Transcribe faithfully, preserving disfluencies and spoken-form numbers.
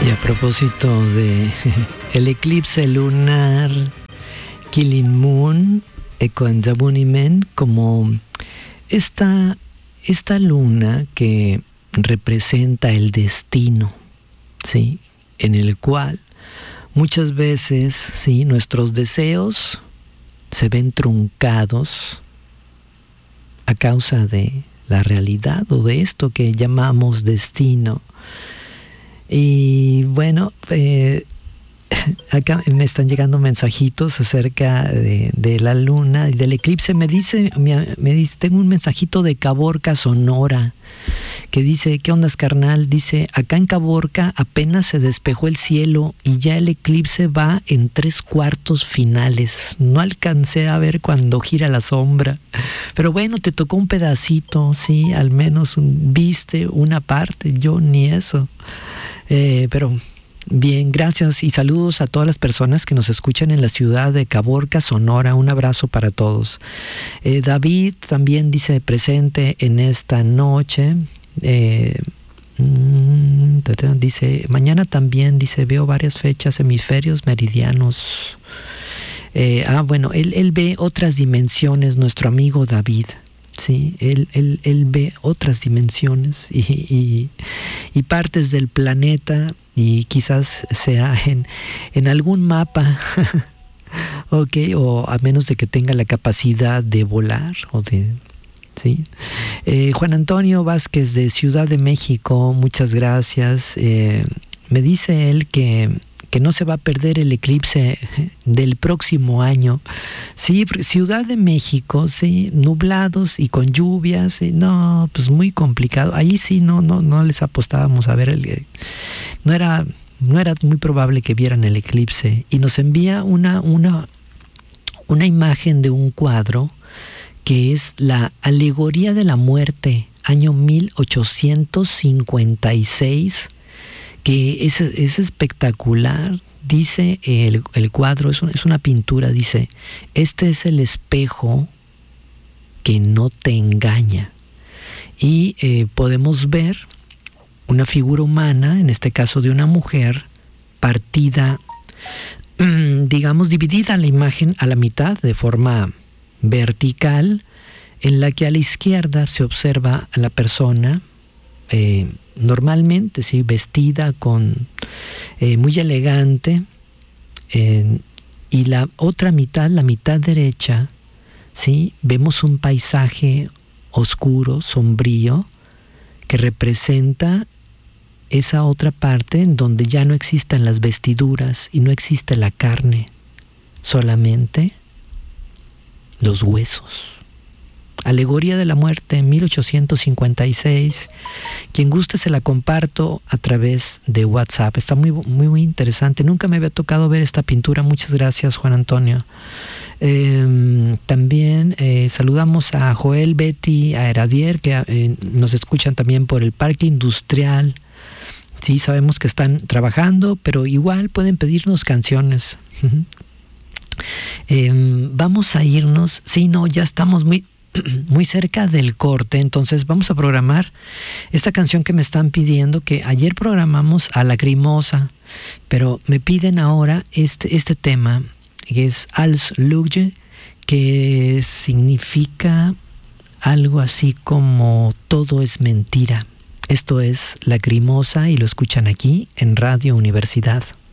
Y a propósito de el eclipse lunar Killing Moon Ecoanjabunimen, como esta, esta luna que representa el destino, ¿sí? En el cual muchas veces, ¿sí?, nuestros deseos se ven truncados a causa de la realidad o de esto que llamamos destino. Y bueno, eh, acá me están llegando mensajitos acerca de, de la luna y del eclipse. Me dice, me, me dice, tengo un mensajito de Caborca, Sonora, que dice: ¿qué ondas, carnal? Dice: acá en Caborca apenas se despejó el cielo y ya el eclipse va en tres cuartos finales. No alcancé a ver cuando gira la sombra, pero bueno, te tocó un pedacito, sí, al menos un, viste una parte. Yo ni eso. Eh, pero bien, gracias y saludos a todas las personas que nos escuchan en la ciudad de Caborca, Sonora. Un abrazo para todos. Eh, David también dice presente en esta noche. Eh, dice, mañana también, dice, veo varias fechas, hemisferios meridianos. Eh, ah, bueno, él, él ve otras dimensiones, nuestro amigo David. Sí, él, él, él ve otras dimensiones y, y, y partes del planeta, y quizás sea en, en algún mapa, ok, o a menos de que tenga la capacidad de volar o de... ¿sí? Eh, Juan Antonio Vázquez de Ciudad de México, muchas gracias. Eh, me dice él que... que no se va a perder el eclipse del próximo año. Sí, Ciudad de México, sí, nublados y con lluvias, sí, no, pues muy complicado. Ahí sí no, no, no les apostábamos a ver el, no era, no era muy probable que vieran el eclipse. Y nos envía una, una, una imagen de un cuadro que es la Alegoría de la Muerte, año mil ochocientos cincuenta y seis. Que es, es espectacular. Dice el, el cuadro, es, un, es una pintura, dice: este es el espejo que no te engaña. Y eh, podemos ver una figura humana, en este caso de una mujer, partida, digamos, dividida la imagen a la mitad de forma vertical, en la que a la izquierda se observa a la persona, eh, normalmente, sí, vestida con eh, muy elegante, eh, y la otra mitad, la mitad derecha, sí, vemos un paisaje oscuro, sombrío, que representa esa otra parte en donde ya no existen las vestiduras y no existe la carne, solamente los huesos. Alegoría de la Muerte, mil ochocientos cincuenta y seis. Quien guste se la comparto a través de WhatsApp. Está muy, muy, muy interesante. Nunca me había tocado ver esta pintura. Muchas gracias, Juan Antonio. Eh, también eh, saludamos a Joel, Betty, a Heradier, que eh, nos escuchan también por el Parque Industrial. Sí, sabemos que están trabajando, pero igual pueden pedirnos canciones. eh, vamos a irnos. Sí, no, ya estamos muy... muy cerca del corte, entonces vamos a programar esta canción que me están pidiendo, que ayer programamos a Lacrimosa, pero me piden ahora este, este tema, que es Als Lüge, que significa algo así como todo es mentira. Esto es Lacrimosa y lo escuchan aquí en Radio Universidad.